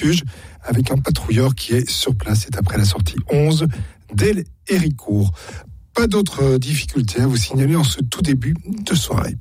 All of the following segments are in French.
refuge avec un patrouilleur qui est sur place. C'est après la sortie 11 d'El Héricourt. Pas d'autres difficultés à vous signaler en ce tout début de soirée.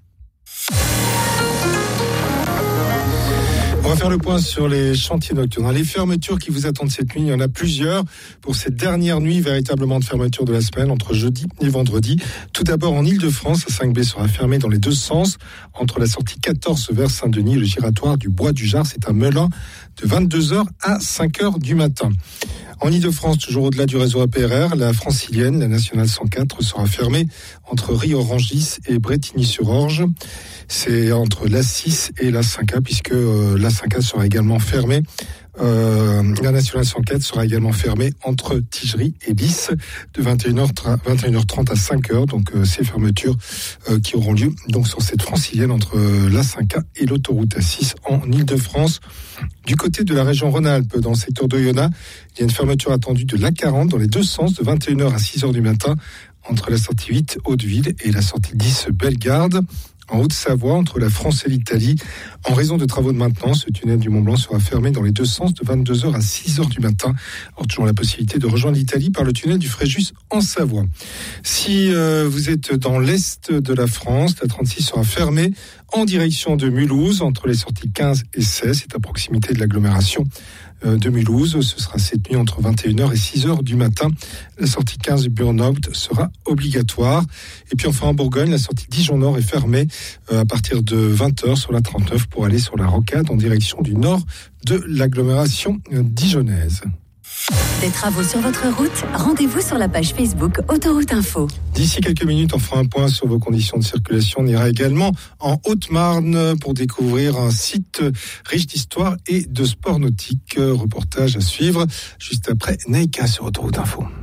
On va faire le point sur les chantiers nocturnes. Les fermetures qui vous attendent cette nuit, il y en a plusieurs pour cette dernière nuit véritablement de fermeture de la semaine entre jeudi et vendredi. Tout d'abord en Ile-de-France, la 5B sera fermée dans les deux sens entre la sortie 14 vers Saint-Denis et le giratoire du Bois du Jard. C'est un Melun de 22h à 5h du matin. En Ile-de-France, toujours au-delà du réseau APRR, la francilienne, la nationale 104, sera fermée entre Ris-Orangis et Brétigny-sur-Orge. C'est entre la 6 et la 5A, puisque la 5A sera également fermée. La nationale 104 sera également fermée entre Tigerie et Lys de 21h30 à 5h. Donc ces fermetures qui auront lieu donc sur cette francilienne entre la 5A et l'autoroute A6 en Ile-de-France. Du côté de la région Rhône-Alpes, dans le secteur d'Oyonnax, il y a une fermeture attendue de l'A40 dans les deux sens de 21h à 6h du matin entre la sortie 8 Hauteville et la sortie 10 Bellegarde. En Haute-Savoie, entre la France et l'Italie, en raison de travaux de maintenance, le tunnel du Mont-Blanc sera fermé dans les deux sens de 22h à 6h du matin. Alors, toujours la possibilité de rejoindre l'Italie par le tunnel du Fréjus en Savoie. Si vous êtes dans l'est de la France, la 36 sera fermée en direction de Mulhouse, entre les sorties 15 et 16. C'est à proximité de l'agglomération de Mulhouse. Ce sera cette nuit entre 21h et 6h du matin. La sortie 15 Burnout sera obligatoire. Et puis enfin en Bourgogne, la sortie Dijon-Nord est fermée à partir de 20h sur la 39 pour aller sur la Rocade en direction du nord de l'agglomération dijonnaise. Des travaux sur votre route, rendez-vous sur la page Facebook Autoroute Info. D'ici quelques minutes, on fera un point sur vos conditions de circulation. On ira également en Haute-Marne pour découvrir un site riche d'histoire et de sport nautique. Reportage à suivre juste après Naïka sur Autoroute Info.